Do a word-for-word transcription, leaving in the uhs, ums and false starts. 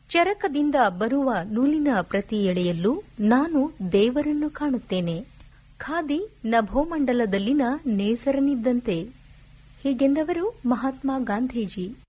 ಚರಕದಿಂದ ಬರುವ ನೂಲಿನ ಪ್ರತಿ ಎಳೆಯಲ್ಲೂ ನಾನು ದೇವರನ್ನು ಕಾಣುತ್ತೇನೆ. ಖಾದಿ ನಭೋಮಂಡಲದಲ್ಲಿನ ನೇಸರನಿದ್ದಂತೆ ಹೀಗೆಂದವರು ಮಹಾತ್ಮ ಗಾಂಧೀಜಿ.